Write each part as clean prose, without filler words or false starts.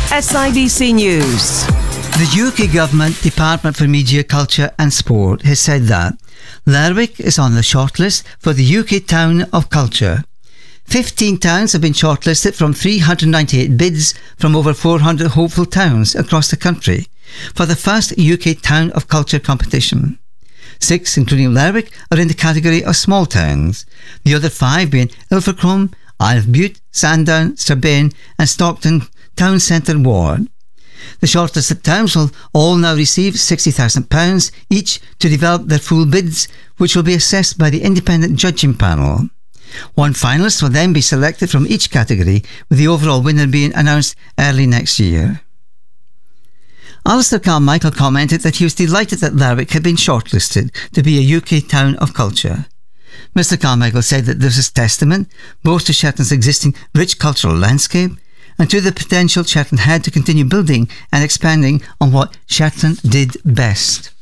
SIBC News. The UK Government Department for Media, Culture and Sport has said that Lerwick is on the shortlist for the UK Town of Culture. 15 towns have been shortlisted from 398 bids from over 400 hopeful towns across the country for the first UK Town of Culture competition. 6, including Lerwick, are in the category of small towns, the other 5 being Ilfracombe, Isle of Bute, Sandown, Strabane and Stockton Town Centre Ward. The shortlisted towns will all now receive £60,000 each to develop their full bids, which will be assessed by the independent judging panel. One finalist will then be selected from each category, with the overall winner being announced early next year. Alistair Carmichael commented that he was delighted that Lerwick had been shortlisted to be a UK Town of Culture. Mr Carmichael said that this is testament both to Shetland's existing rich cultural landscape and to the potential Shetland had to continue building and expanding on what Shetland did best.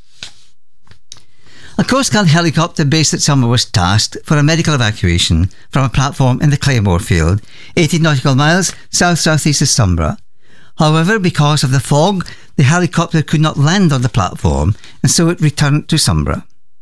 A Coast Guard helicopter based at Summer was tasked for a medical evacuation from a platform in the Claymore Field, 80 nautical miles south-southeast of Sombra. However, because of the fog, the helicopter could not land on the platform, and so it returned to Sombra.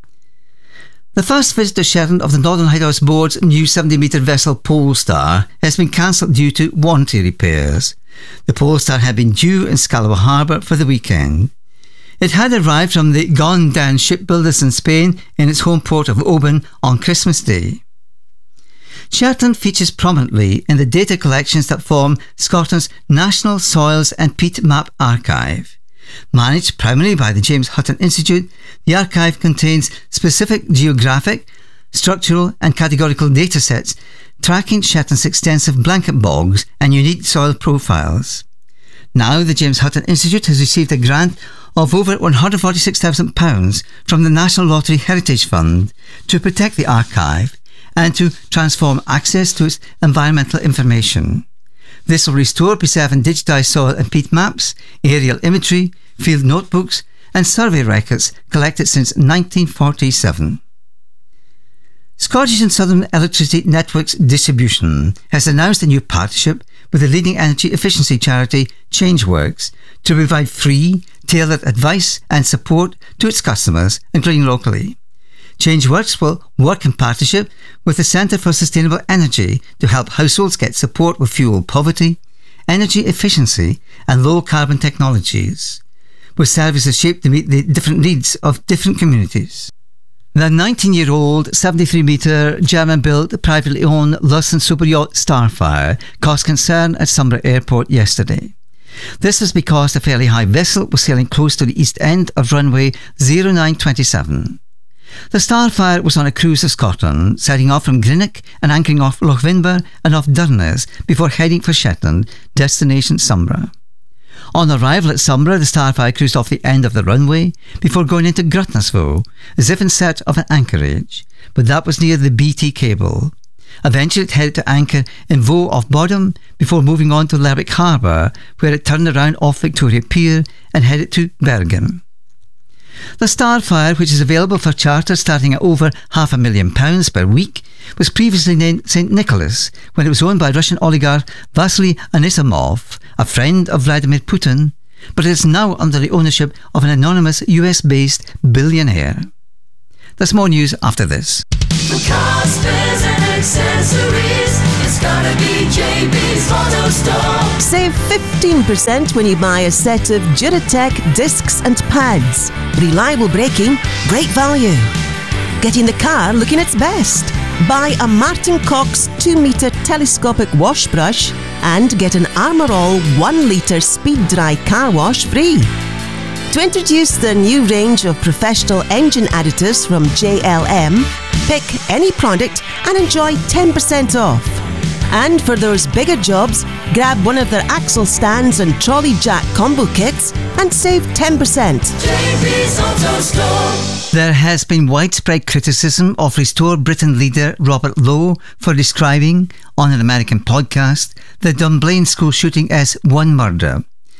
The first visit to Shetland of the Northern Lighthouse Board's new 70-metre vessel Polestar has been cancelled due to warranty repairs. The Polestar had been due in Scalawag Harbour for the weekend. It had arrived from the Gone Down shipbuilders in Spain in its home port of Oban on Christmas Day. Shetland features prominently in the data collections that form Scotland's National Soils and Peat Map Archive. Managed primarily by the James Hutton Institute, the archive contains specific geographic, structural and categorical datasets tracking Shetland's extensive blanket bogs and unique soil profiles. Now the James Hutton Institute has received a grant of over £146,000 from the National Lottery Heritage Fund to protect the archive and to transform access to its environmental information. This will restore, preserve and digitise soil and peat maps, aerial imagery, field notebooks and survey records collected since 1947. Scottish and Southern Electricity Networks Distribution has announced a new partnership with the leading energy efficiency charity ChangeWorks to provide free, tailored advice and support to its customers, including locally. ChangeWorks will work in partnership with the Centre for Sustainable Energy to help households get support with fuel poverty, energy efficiency and low carbon technologies, with services shaped to meet the different needs of different communities. The 19-year-old 73-metre German-built, privately owned Lawson superyacht Starfire caused concern at Sombra Airport yesterday. This was because the fairly high vessel was sailing close to the east end of runway 0927. The Starfire was on a cruise to Scotland, setting off from Greenock and anchoring off Lochvinver and off Durness before heading for Shetland, destination Sombra. On arrival at Sombra, the Starfire cruised off the end of the runway before going into Grutnesvoe, as if in search of an anchorage, but that was near the BT cable. Eventually it headed to anchor in Voe off Bodham before moving on to Lerwick Harbour, where it turned around off Victoria Pier and headed to Bergen. The Starfire, which is available for charter starting at over £500,000 per week, was previously named St. Nicholas when it was owned by Russian oligarch Vasily Anisimov, a friend of Vladimir Putin, but it is now under the ownership of an anonymous US-based billionaire. There's more news after this. For cars, spares and accessories, it's gotta be JB's Auto Store. Save 15% when you buy a set of Duratec discs and pads. Reliable braking, great value. Getting the car looking its best. Buy a Martin Cox 2-metre telescopic wash brush and get an Armour All 1-litre speed dry car wash free. To introduce the new range of professional engine additives from JLM, pick any product and enjoy 10% off. And for those bigger jobs, grab one of their axle stands and trolley jack combo kits and save 10%. JB's Auto Store. There has been widespread criticism of Restore Britain leader Robert Lowe for describing, on an American podcast, the Dunblane school shooting as one murder.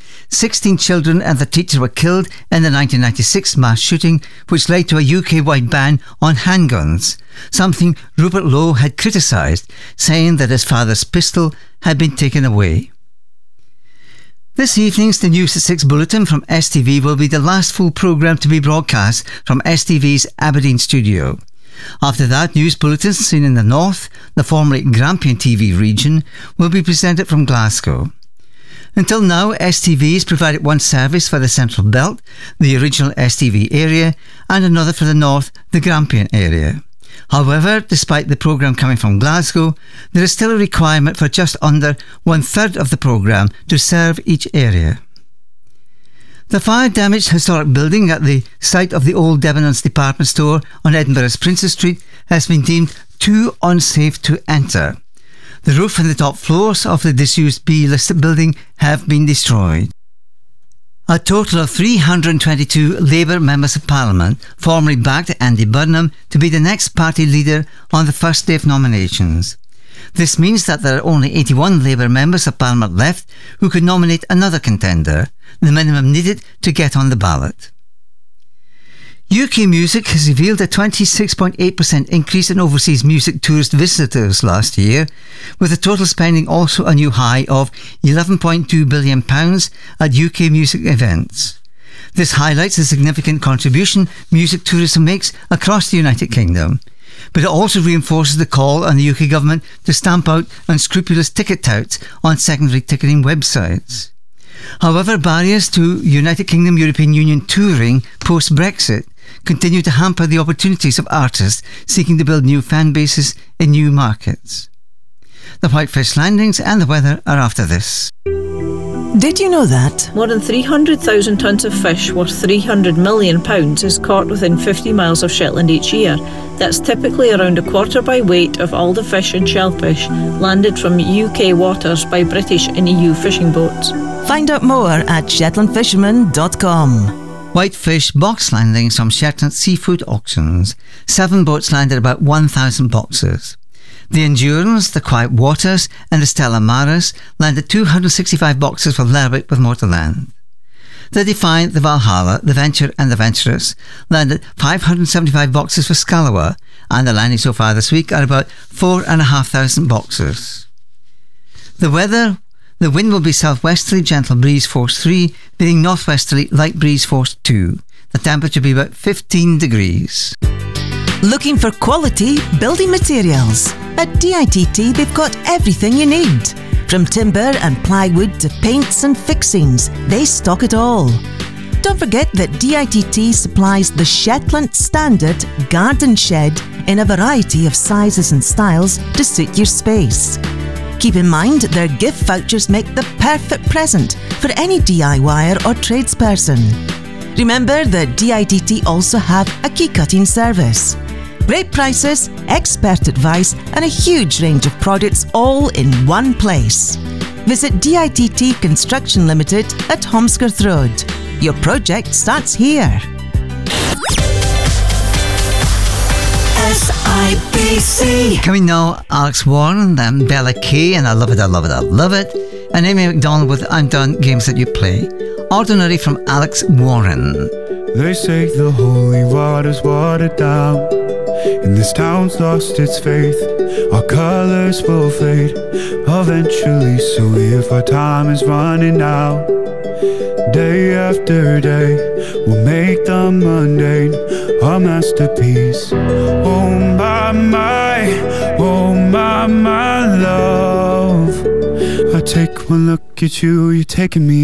16 children and the teacher were killed in the 1996 mass shooting, which led to a UK-wide ban on handguns, something Rupert Lowe had criticised, saying that his father's pistol had been taken away. This evening's The News at 6 bulletin from STV will be the last full programme to be broadcast from STV's Aberdeen studio. After that, news bulletins seen in the north, the formerly Grampian TV region, will be presented from Glasgow. Until now, STV has provided one service for the Central Belt, the original STV area, and another for the north, the Grampian area. However, despite the programme coming from Glasgow, there is still a requirement for just under 1/3 of the programme to serve each area. The fire-damaged historic building at the site of the old Debenhams department store on Edinburgh's Princes Street has been deemed too unsafe to enter. The roof and the top floors of the disused B-listed building have been destroyed. A total of 322 Labour members of Parliament formally backed Andy Burnham to be the next party leader on the first day of nominations. This means that there are only 81 Labour members of Parliament left who could nominate another contender, the minimum needed to get on the ballot. UK Music has revealed a 26.8% increase in overseas music tourist visitors last year, with the total spending also a new high of £11.2 billion at UK music events. This highlights the significant contribution music tourism makes across the United Kingdom, but it also reinforces the call on the UK government to stamp out unscrupulous ticket touts on secondary ticketing websites. However, barriers to United Kingdom European Union touring post-Brexit continue to hamper the opportunities of artists seeking to build new fan bases in new markets. The Whitefish landings and the weather are after this. Did you know that? More than 300,000 tonnes of fish worth £300 million is caught within 50 miles of Shetland each year. That's typically around a quarter by weight of all the fish and shellfish landed from UK waters by British and EU fishing boats. Find out more at shetlandfisherman.com. Whitefish box landings from Shetland Seafood Auctions. 7 boats landed about 1,000 boxes. The Endurance, the Quiet Waters and the Stella Maris landed 265 boxes for Lerwick with more to land. The Defiant, the Valhalla, the Venture and the Venturous landed 575 boxes for Scalawa, and the landings so far this week are about 4,500 boxes. The weather: the wind will be southwesterly, gentle breeze force 3, being northwesterly, light breeze force 2. The temperature will be about 15 degrees. Looking for quality building materials? At DITT, they've got everything you need. From timber and plywood to paints and fixings, they stock it all. Don't forget that DITT supplies the Shetland Standard Garden Shed in a variety of sizes and styles to suit your space. Keep in mind their gift vouchers make the perfect present for any DIYer or tradesperson. Remember that DITT also have a key cutting service. Great prices, expert advice and a huge range of products all in one place. Visit DITT Construction Limited at Holmskirth Road. Your project starts here. SIBC. Coming now, Alex Warren and Bella Kay, and I love it, I love it, I love it. And Amy McDonald with I'm Done Games That You Play. Ordinary from Alex Warren. They say the holy water's watered down, and this town's lost its faith. Our colors will fade eventually, so if our time is running out, day after day, we'll make the mundane our masterpiece. Oh my love, I take one look at you, you're taking me